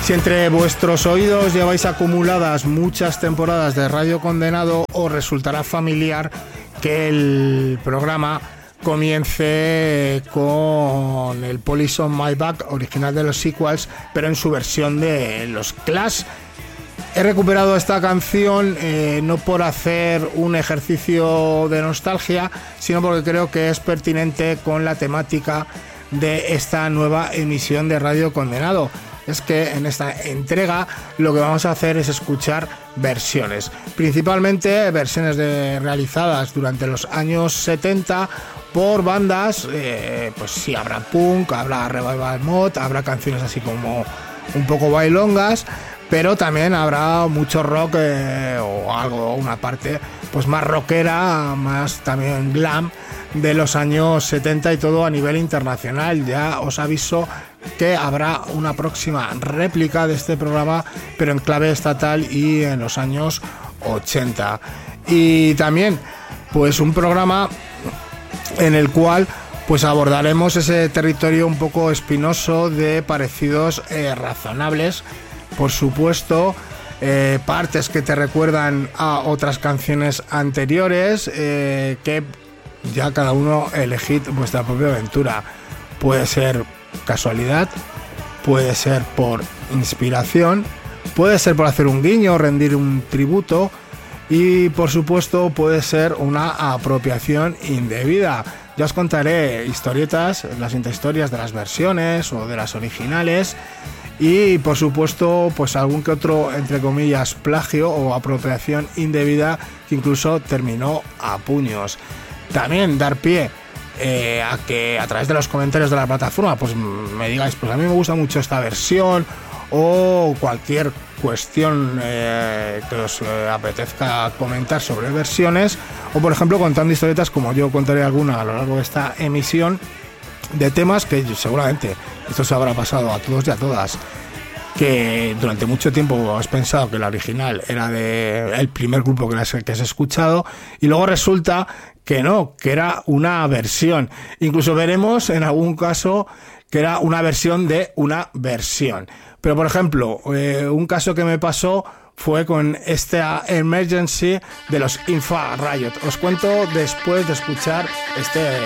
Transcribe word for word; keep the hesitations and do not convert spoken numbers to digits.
Si entre vuestros oídos lleváis acumuladas muchas temporadas de Radio Condenado, os resultará familiar que el programa comience con el Police on My Back, original de los Sequels, pero en su versión de los Clash. He recuperado esta canción eh, no por hacer un ejercicio de nostalgia, sino porque creo que es pertinente con la temática de esta nueva emisión de Radio Condenado. Es que en esta entrega lo que vamos a hacer es escuchar versiones, principalmente versiones de, realizadas durante los años setenta por bandas, eh, pues sí, habrá punk, habrá revival mod, habrá canciones así como un poco bailongas, pero también habrá mucho rock eh, o algo, una parte pues más rockera, más también glam de los años setenta y todo a nivel internacional. Ya os aviso que habrá una próxima réplica de este programa, pero en clave estatal y en los años ochenta. Y también pues un programa en el cual pues abordaremos ese territorio un poco espinoso de parecidos eh, razonables, por supuesto, eh, partes que te recuerdan a otras canciones anteriores, eh, que ya cada uno elegid vuestra propia aventura. Puede ser casualidad, puede ser por inspiración, puede ser por hacer un guiño, rendir un tributo y por supuesto puede ser una apropiación indebida. Ya os contaré historietas, las intrahistorias de las versiones o de las originales y por supuesto pues algún que otro entre comillas plagio o apropiación indebida que incluso terminó a puños. También dar pie eh, a que a través de los comentarios de la plataforma pues me digáis, pues a mí me gusta mucho esta versión o cualquier cuestión eh, que os eh, apetezca comentar sobre versiones, o por ejemplo contando historietas como yo contaré alguna a lo largo de esta emisión de temas que seguramente esto se habrá pasado a todos y a todas, que durante mucho tiempo has pensado que la original era de el primer grupo que has, que has escuchado y luego resulta que no, que era una versión. Incluso veremos en algún caso que era una versión de una versión. Pero por ejemplo, eh, un caso que me pasó fue con esta Emergency de los Infa Riot. Os cuento después de escuchar este